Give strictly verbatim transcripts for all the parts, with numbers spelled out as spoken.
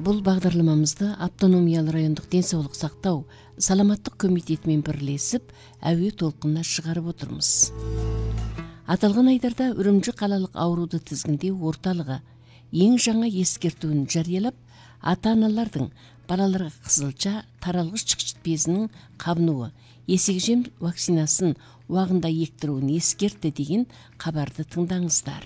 Бұл бағдарламамызды автономиялы райондық денсаулық сақтау саламаттық комитетімен бірлесіп әуе толқынына шығарып отырмыз. Аталған айдарда Үрімжі қалалық ауруды тізгіндеу орталығы ең жаңа ескертуін жариялап, ата-аналардың балаларға қызылша таралғыш шықшыт безінің қабынуы, есекжем вакцинасын уағында ектіруін ескертті деген хабарды тыңдаңыздар.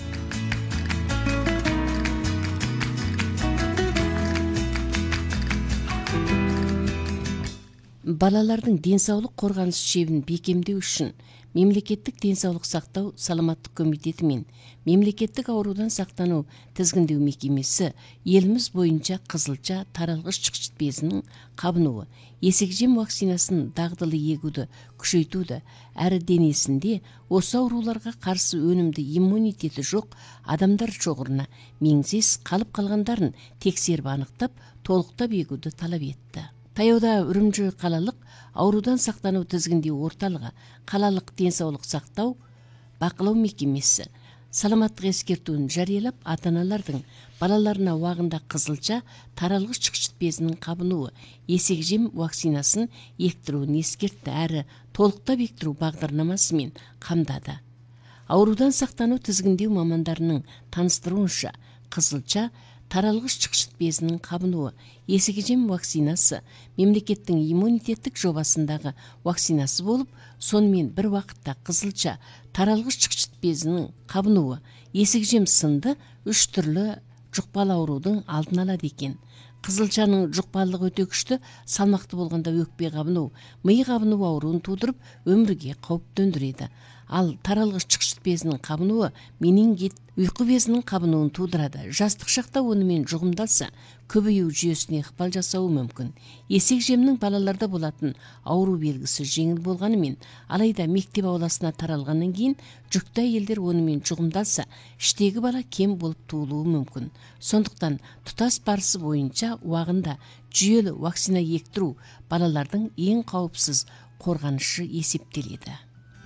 Балалардың денсаулық қорғаныс шебін бекемдеу үшін Мемлекеттік денсаулық сақтау саламаттық комитеті мен Мемлекеттік аурудан сақтану тізгіндеу мекемесі еліміз бойынша қызылша таралғыш шықшыт безінің қабынуы, есекжем вакцинасын дағдылы егуді күшейтуді, әрі денесінде осы ауруларға қарсы өнімді иммунитеті жоқ адамдар шоғырына меңзес қалып қалғандарын тексеріп анықтап, толықтап егуді талап етті. Таяуда Үрімжі қалалық аурудан сақтану тізгіндеу орталығы, қалалық денсаулық сақтау бақылау мекемесі саламаттық ескертуін жариялап, ата-аналардың балаларына уағында қызылша таралғыш шықшыт безінің қабынуы, есекжем вакцинасын ектіруін ескертті, әрі толықтап ектіру бағдарламасымен қамдады. Аурудан сақтану тізгіндеу мамандарының таныстыруынша, қызылша таралғыш шықшыт безінің қабынуы, есекжем вакцинасы мемлекеттің иммунитеттік жобасындағы вакцинасы болып, сонымен бір уақытта қызылша таралғыш шықшыт безінің қабынуы, есекжем сынды үш түрлі жұқпалы аурудың алдын алады екен. Қызылшаның жұқпалылығы өте күшті, салмақты болғанда өкпе қабыну, ми қабыну ауруын тудырып, өмірге қауіп төндіреді. Ал таралғыш шықшыт безінің қабынуы менингит, ұйқы безінің қабынуын тудырады. Жастық шақта онымен жұғымдалса, көбею жүйесіне ықпал жасауы мүмкін. Есекжемнің балаларда болатын ауру белгісі жеңіл болғанымен, алайда мектеп ауласына таралғаннан кейін жүкті әйелдер онымен жұғымдалса, іштегі бала кем болып туылуы мүмкін. Сондықтан тұтас барысы бойынша уағында жүйелі вакцина ектіру балалардың ең қауіпсіз қорғанышы есептеледі.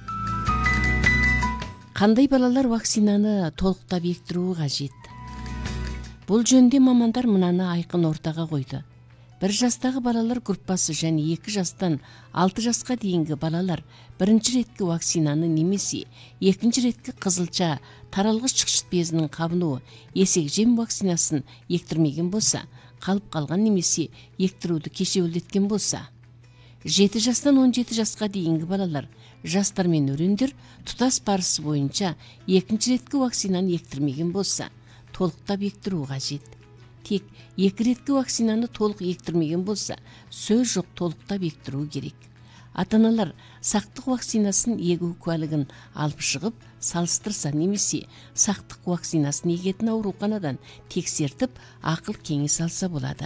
Қандай балалар вакцинаны толықтап ектіруі қажет? Бұл жөнде мамандар мынаны айқын ортаға қойды. Бір жастағы балалар группасы және екі жастан алты жасқа дейінгі балалар бірінші реткі вакцинаны немесе екінші реткі қызылша таралғыш шықшыт безінің қабынуы, есекжем вакцинасын ектірмеген болса, қалып қалған немесе ектіруді кешеуілдеткен болса, жеті жастан он жеті жасқа дейінгі балалар, жастар мен өрендер тұтас барысы бойынша екінші реткі вакцинаны ектірмеген болса, толықтап ектіру қажет. Тек екі реткі вакцинаны толық ектірмеген болса, сөз жоқ, толықтап ектіру керек. Ата-аналар сақтық вакцинасын егу куәлігін алып шығып, салыстырса немесе сақтық вакцинасын егетін ауруханадан тексертіп, ақыл кеңес алса болады.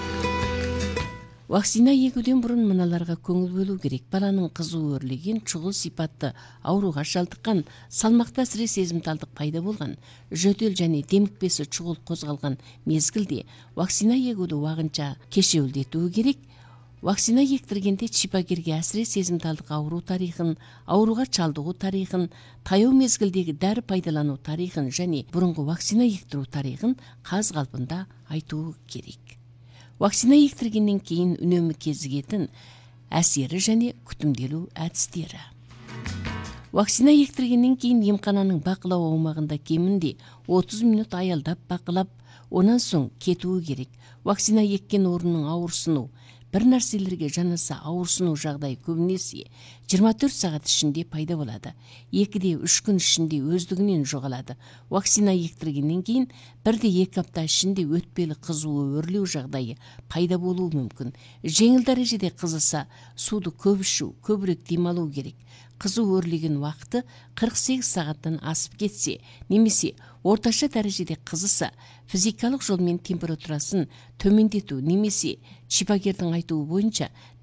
Вакцина егуден бұрын мыналарға көңіл бөлу керек. Баланың қызу өрлеген, шұғыл сипатты ауруға шалдыққан, салмақты әсіре сезімталдық пайда болған, жөтел және демікпесі шұғыл қозғалған мезгілде вакцина егуді уағынша кешеуілдетуі керек. Вакцина ектіргенде шипагерге әсіре сезімталдық ауру тарихын, ауруға шалдығу тарихын, таяу мезгілдегі дәрі пайдалану тарихын және бұрынғы вакцина ектіру тарихын қаз қалпында айтуы керек. Вакцина ектіргеннен кейін үнемі кезігетін әсері және күтімделу әдістері. Вакцина ектіргеннен кейін емхананың бақылау аумағында кемінде отыз минут аялдап бақылап, онан соң кетуі керек. Вакцина еккен орынның ауырсыну, бір нәрселерге жанаса ауырсыну жағдай көбінесе жиырма төрт сағат ішінде пайда болады. екіде үш күн ішінде өздігінен жоғалады. Вакцина ектіргеннен кейін бірде екі апта ішінде өтпелі қызуы өрлеу жағдайы пайда болуы мүмкін. Жеңіл дәрежеде қызыса, суды көп ішу, көбірек демалу керек. Қызу өрлеген уақыты қырық сегіз сағаттан асып кетсе, немесе орташа дәрежеде қызыса, физикалық жолмен температурасын төмендету немесе шипагердің айтуы бойынша